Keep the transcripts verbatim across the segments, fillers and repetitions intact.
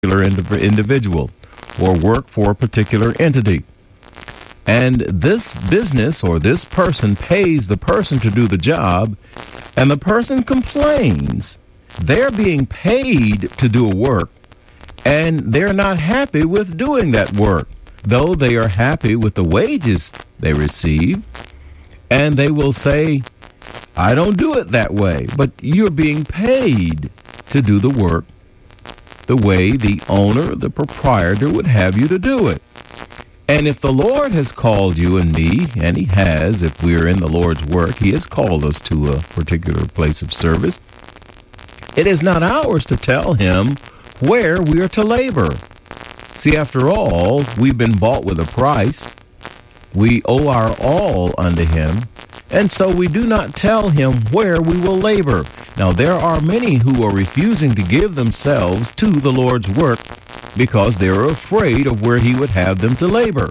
particular indiv- individual or work for a particular entity. And this business or this person pays the person to do the job, and the person complains. They're being paid to do a work, and they're not happy with doing that work, though they are happy with the wages they receive. And they will say, I don't do it that way, but you're being paid to do the work the way the owner, the proprietor would have you to do it. And if the Lord has called you and me, and he has, if we're in the Lord's work, he has called us to a particular place of service, it is not ours to tell him where we are to labor. See, after all, we've been bought with a price. We owe our all unto him, and so we do not tell him where we will labor. Now, there are many who are refusing to give themselves to the Lord's work because they're afraid of where he would have them to labor,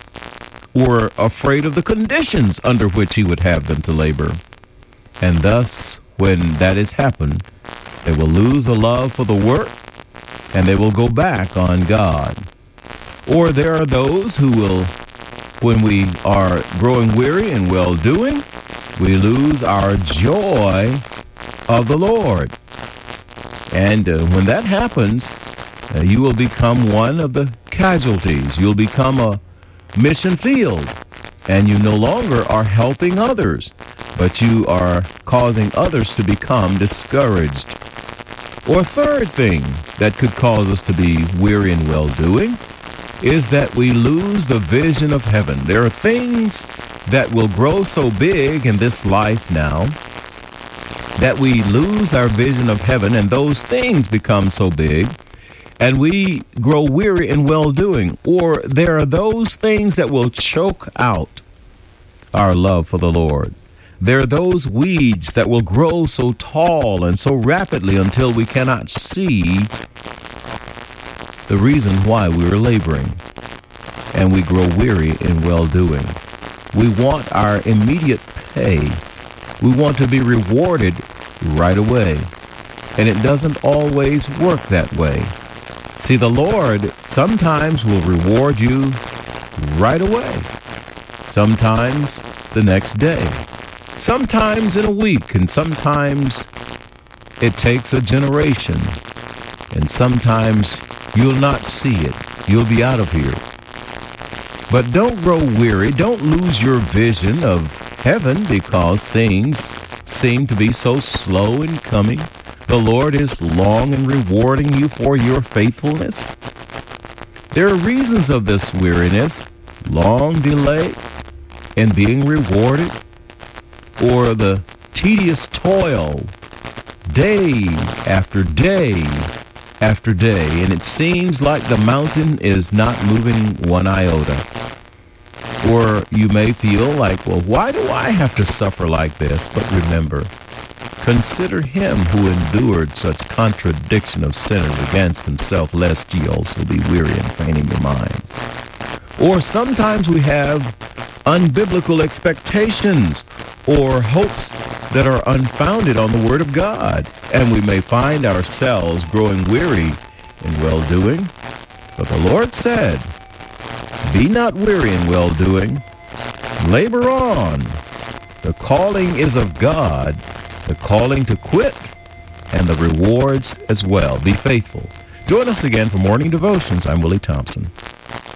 or afraid of the conditions under which he would have them to labor. And thus, when that has happened, they will lose the love for the work, and they will go back on God. Or there are those who will, when we are growing weary in well-doing, we lose our joy of the Lord. And uh, when that happens, uh, you will become one of the casualties. You'll become a mission field, and you no longer are helping others, but you are causing others to become discouraged. Or third thing that could cause us to be weary in well-doing is that we lose the vision of heaven. There are things that will grow so big in this life now that we lose our vision of heaven, and those things become so big, and we grow weary in well-doing. Or there are those things that will choke out our love for the Lord. There are those weeds that will grow so tall and so rapidly until we cannot see the reason why we are laboring, and we grow weary in well-doing. We want our immediate pay. We want to be rewarded right away, and it doesn't always work that way. See, the Lord sometimes will reward you right away, sometimes the next day, sometimes in a week, and sometimes it takes a generation, and sometimes you'll not see it. You'll be out of here. But don't grow weary. Don't lose your vision of heaven because things seem to be so slow in coming. The Lord is long in rewarding you for your faithfulness. There are reasons of this weariness, long delay in being rewarded, or the tedious toil, day after day after day, and it seems like the mountain is not moving one iota. Or you may feel like, well, why do I have to suffer like this? But remember, consider him who endured such contradiction of sinners against himself, lest ye also be weary and faint in your minds. Or sometimes we have unbiblical expectations or hopes that are unfounded on the Word of God, and we may find ourselves growing weary in well-doing. But the Lord said, be not weary in well-doing. Labor on. The calling is of God, the calling to quit, and the rewards as well. Be faithful. Join us again for Morning Devotions. I'm Willie Thompson.